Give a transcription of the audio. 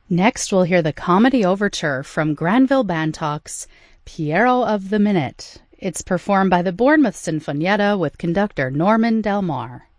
Next, we'll hear the comedy overture from Granville Bantock's Piero of the Minute. It's performed by the Bournemouth Sinfonietta with conductor Norman Del Mar.